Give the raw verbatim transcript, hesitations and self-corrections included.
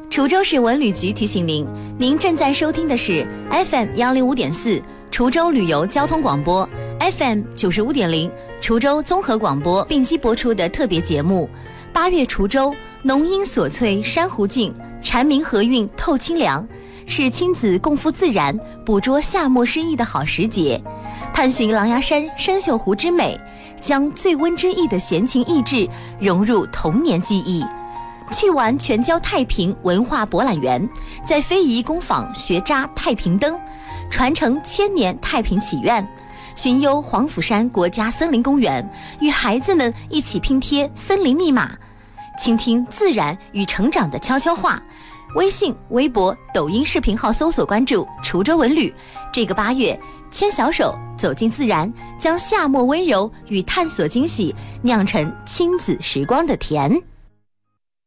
滁州市文旅局提醒您，您正在收听的是 F M 幺零五点四滁州旅游交通广播 ，F M 九十五点零滁州综合广播并机播出的特别节目。八月滁州，浓荫锁翠珊瑚静，蝉鸣和韵透清凉，是亲子共赴自然、捕捉夏末诗意的好时节。探寻狼牙山生锈湖之美，将醉翁之意的闲情逸致融入童年记忆。去玩全椒太平文化博览园，在非遗工坊学扎太平灯，传承千年太平祈愿。寻游黄甫山国家森林公园，与孩子们一起拼贴森林密码，倾听自然与成长的悄悄话。微信、微博、抖音视频号搜索关注滁州文旅。这个八月，牵小手走进自然，将夏末温柔与探索惊喜酿成亲子时光的甜。